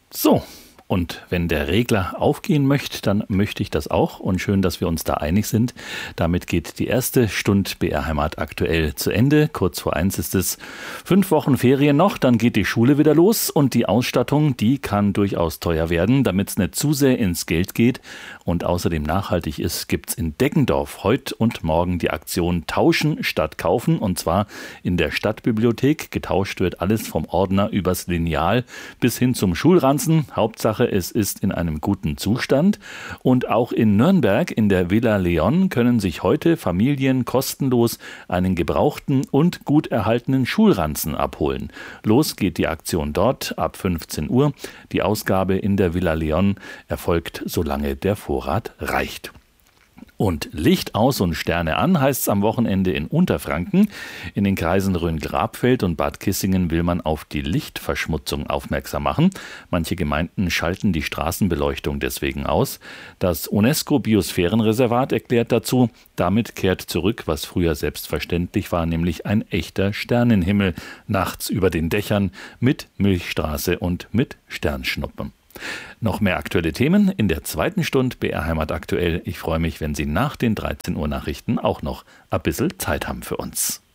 So, und wenn der Regler aufgehen möchte, dann möchte ich das auch. Und schön, dass wir uns da einig sind. Damit geht die erste Stunde BR Heimat aktuell zu Ende. Kurz vor 1 ist es. 5 Wochen Ferien noch, dann geht die Schule wieder los. Und die Ausstattung, die kann durchaus teuer werden, damit es nicht zu sehr ins Geld geht und außerdem nachhaltig ist, gibt es in Deggendorf heute und morgen die Aktion Tauschen statt Kaufen. Und zwar in der Stadtbibliothek. Getauscht wird alles vom Ordner übers Lineal bis hin zum Schulranzen. Hauptsache, es ist in einem guten Zustand. Und auch in Nürnberg in der Villa Leon können sich heute Familien kostenlos einen gebrauchten und gut erhaltenen Schulranzen abholen. Los geht die Aktion dort ab 15 Uhr. Die Ausgabe in der Villa Leon erfolgt, solange der Vorrat reicht. Und Licht aus und Sterne an heißt es am Wochenende in Unterfranken. In den Kreisen Rhön-Grabfeld und Bad Kissingen will man auf die Lichtverschmutzung aufmerksam machen. Manche Gemeinden schalten die Straßenbeleuchtung deswegen aus. Das UNESCO-Biosphärenreservat erklärt dazu, damit kehrt zurück, was früher selbstverständlich war, nämlich ein echter Sternenhimmel nachts über den Dächern mit Milchstraße und mit Sternschnuppen. Noch mehr aktuelle Themen in der zweiten Stunde BR Heimat aktuell. Ich freue mich, wenn Sie nach den 13 Uhr Nachrichten auch noch ein bisschen Zeit haben für uns.